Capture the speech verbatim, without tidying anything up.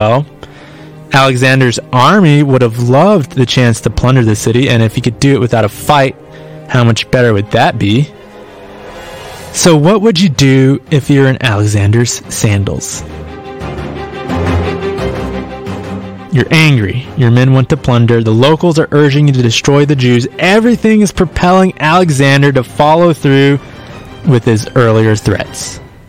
Well, Alexander's army would have loved the chance to plunder the city, and if he could do it without a fight, how much better would that be? So what would you do if you're in Alexander's sandals? You're angry. Your men want to plunder. The locals are urging you to destroy the Jews. Everything is propelling Alexander to follow through with his earlier threats.